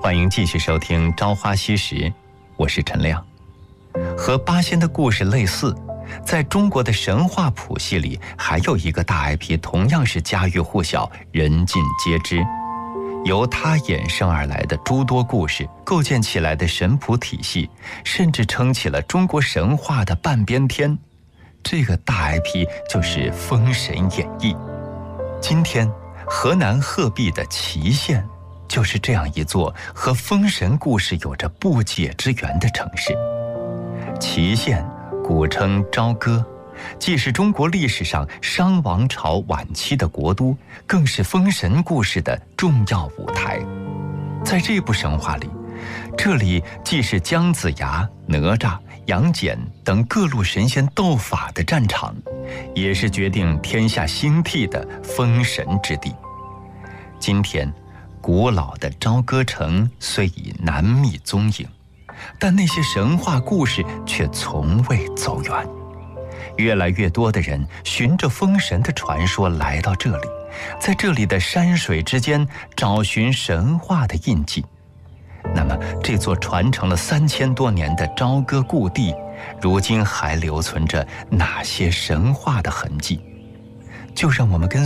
欢迎继续收听《朝花夕拾》，我是陈亮。和八仙的故事类似，在中国的神话谱系里，还有一个大 IP 同样是家喻户晓、人尽皆知。由它衍生而来的诸多故事构建起来的神谱体系，甚至撑起了中国神话的半边天。这个大 IP 就是《封神演义》。今天，河南鹤壁的祁县就是这样一座和封神故事有着不解之缘的城市。祁县古称朝歌，既是中国历史上商王朝晚期的国都，更是封神故事的重要舞台。在这部神话里，这里既是姜子牙、哪吒、杨戬等各路神仙斗法的战场，也是决定天下兴替的封神之地。今天，古老的朝歌城虽已难觅踪影，但那些神话故事却从未走远。越来越多的人循着封神的传说来到这里，在这里的山水之间找寻神话的印记。那么，这座传承了3000多年的朝歌故地，如今还留存着哪些神话的痕迹？就让我们跟